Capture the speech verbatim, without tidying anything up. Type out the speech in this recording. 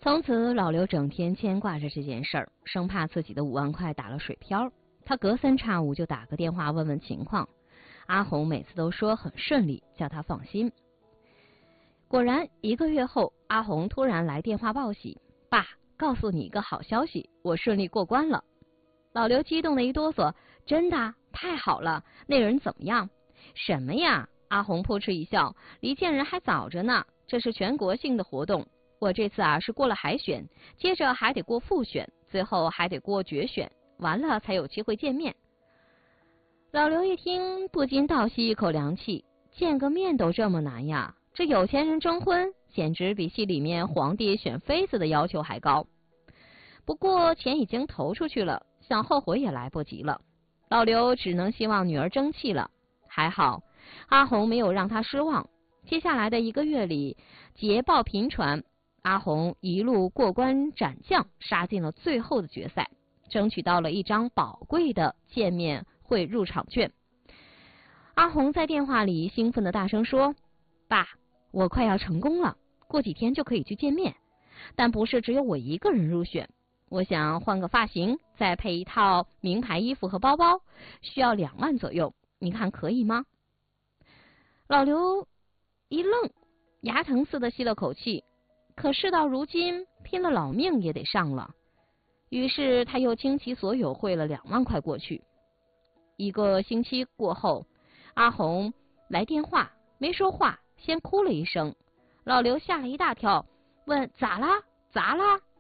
从此，老刘整天牵挂着这件事儿，生怕自己的五万块打了水漂。他隔三差五就打个电话问问情况。阿红每次都说很顺利，叫他放心。果然，一个月后，阿红突然来电话报喜：“爸，告诉你一个好消息，我顺利过关了。”老刘激动的一哆嗦：“真的？太好了！那人怎么样？”“什么呀？”阿红扑哧一笑：“离见人还早着呢，这是全国性的活动。我这次啊是过了海选，接着还得过复选，最后还得过决选，完了才有机会见面。”老刘一听，不禁倒吸一口凉气，见个面都这么难呀！这有钱人征婚，简直比戏里面皇帝选妃子的要求还高。不过钱已经投出去了，想后悔也来不及了。老刘只能希望女儿争气了。还好，阿红没有让他失望。接下来的一个月里，捷报频传，阿红一路过关斩将，杀进了最后的决赛，争取到了一张宝贵的见面会入场券。阿红在电话里兴奋地大声说：“爸，我快要成功了，过几天就可以去见面。但不是只有我一个人入选，我想换个发型，再配一套名牌衣服和包包，需要两万左右，你看可以吗？”老刘一愣，牙疼似的吸了口气，可事到如今，拼了老命也得上了。于是他又倾其所有汇了两万块过去。一个星期过后，阿红来电话，没说话，先哭了一声。老刘吓了一大跳，问：“咋啦？咋啦？”